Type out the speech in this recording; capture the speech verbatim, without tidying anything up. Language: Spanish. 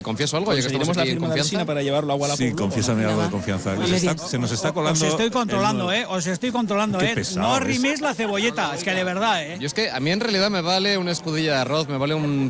¿Confieso algo? Ya que ¿Conseguiremos estamos la aquí en firma de confianza. Alsina para llevarlo a Wallapop? Sí, confiésame algo de confianza. Venga, Se, está- va. se nos está colando. Os estoy controlando, el- ¿eh? Os estoy controlando, Qué ¿eh? pesado No es. riméis la cebolleta, es que de verdad, ¿eh? Yo es que a mí en realidad me vale una escudilla de arroz, me vale un